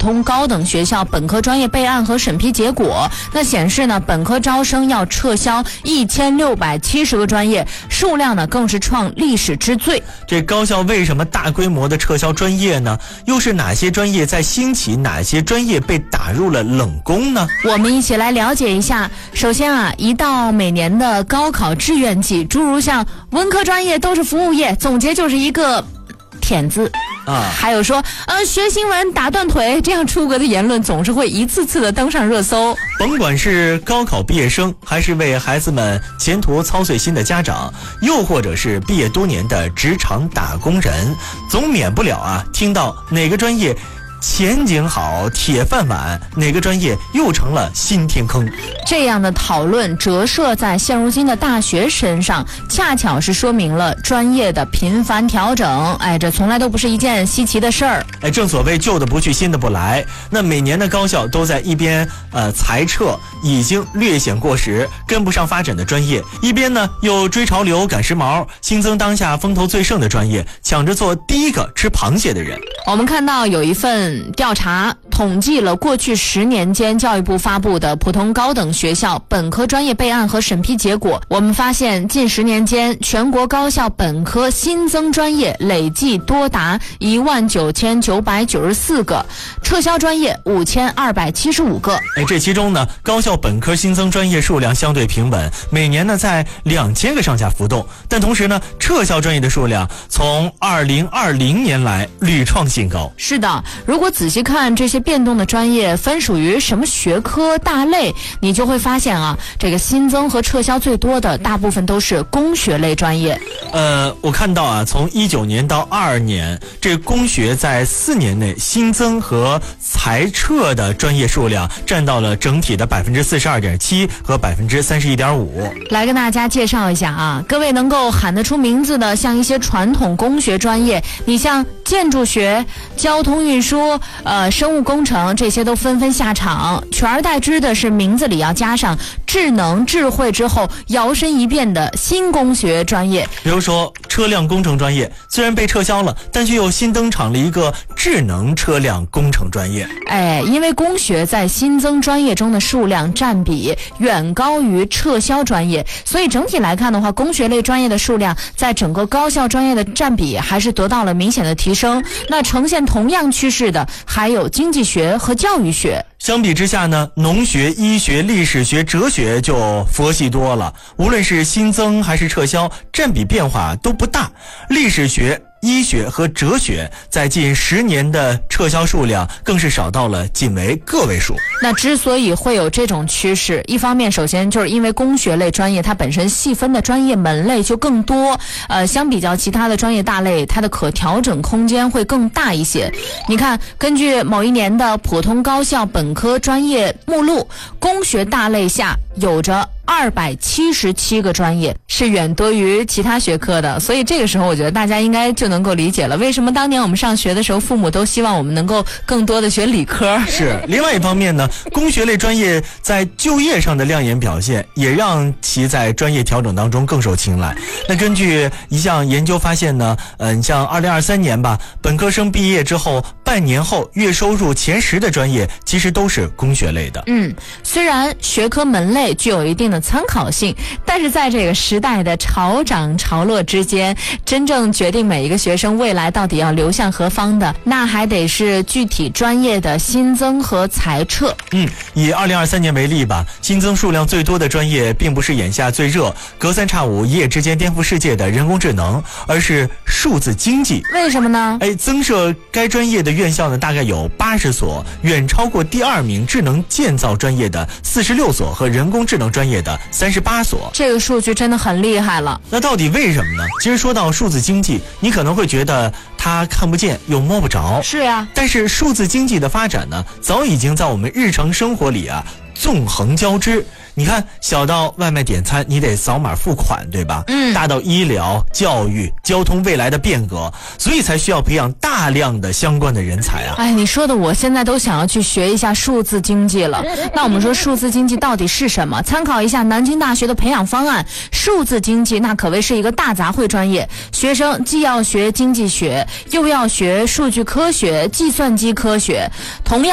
通高等学校本科专业备案和审批结果，那显示呢，本科招生要撤销1670个专业，数量呢更是创历史之最。 这高校为什么大规模的撤销专业呢？又是哪些专业在兴起，哪些专业被打入了冷宫呢？ 我们一起来了解一下。首先啊，一到每年的高考志愿季，诸如像文科专业都是服务业，总结就是一个舔字啊，还有说学新闻打断腿，这样出格的言论总是会一次次的登上热搜。 甭管是高考毕业生，还是为孩子们前途操碎心的家长，又或者是毕业多年的职场打工人，总免不了啊听到哪个专业前景好铁饭碗，哪个专业又成了新天坑。 这样的讨论折射在现如今的大学身上，恰巧是说明了专业的频繁调整。这从来都不是一件稀奇的事儿。 正所谓旧的不去，新的不来。那每年的高校都在一边裁撤已经略显过时跟不上发展的专业，一边呢又追潮流赶时髦，新增当下风头最盛的专业，抢着做第一个吃螃蟹的人。 我们看到有一份调查统计了过去10年间教育部发布的普通高等学校本科专业备案和审批结果，我们发现近10年间全国高校本科新增专业累计多达19994个，撤销专业5275个。 这其中呢，高校本科新增专业数量相对平稳，每年呢在2000个上下浮动，但同时呢，撤销专业的数量从2020年来屡创新高。 是的，如果仔细看这些变动的专业分属于什么学科大类，你就会发现啊，这个新增和撤销最多的大部分都是工学类专业。 我看到啊，从19年到22年，这工学在4年内新增和裁撤的专业数量占到了整体的42.7%和31.5%。 来跟大家介绍一下啊，各位能够喊得出名字的，像一些传统工学专业，你像建筑学、交通运输、生物工程，这些都纷纷下场，取而代之的是名字里要加上智能智慧之后摇身一变的新工学专业。 比如说车辆工程专业虽然被撤销了，但却又新登场了一个智能车辆工程专业。 因为工学在新增专业中的数量占比远高于撤销专业，所以整体来看的话，工学类专业的数量在整个高校专业的占比还是得到了明显的提升。那呈现同样趋势的还有经济学和教育学。 相比之下呢，农学、医学、历史学、哲学就佛系多了，无论是新增还是撤销，占比变化都不大。历史学、医学和哲学在近10年的撤销数量更是少到了仅为个位数。 那之所以会有这种趋势，一方面首先就是因为工学类专业它本身细分的专业门类就更多，相比较其他的专业大类，它的可调整空间会更大一些。你看，根据某一年的普通高校本科专业目录，工学大类下有着277个专业，是远多于其他学科的。所以这个时候我觉得大家应该就能够理解了，为什么当年我们上学的时候父母都希望我们能够更多的学理科。 是，另外一方面呢，工学类专业在就业上的亮眼表现也让其在专业调整当中更受青睐。那根据一项研究发现呢，像2023年吧，本科生毕业之后半年后月收入前10的专业其实都是工学类的。 虽然学科门类具有一定的参考性，但是在这个时代的潮涨潮落之间，真正决定每一个学生未来到底要流向何方的，那还得是具体专业的新增和裁撤。 以2023年为例吧，新增数量最多的专业并不是眼下最热隔三差五一夜之间颠覆世界的人工智能，而是数字经济。 为什么呢？ 增设该专业的院校呢，大概有80所，远超过第2名智能建造专业的46所和人工智能专业的38所。 这个数据真的很厉害了。 那到底为什么呢？其实说到数字经济，你可能会觉得它看不见又摸不着。 是呀， 但是数字经济的发展呢，早已经在我们日常生活里纵横交织。你看，小到外卖点餐你得扫码付款，对吧？大到医疗、教育、交通未来的变革，所以才需要培养大量的相关的人才啊。 你说的我现在都想要去学一下数字经济了。那我们说数字经济到底是什么？参考一下南京大学的培养方案，数字经济那可谓是一个大杂烩专业，学生既要学经济学，又要学数据科学、计算机科学，同样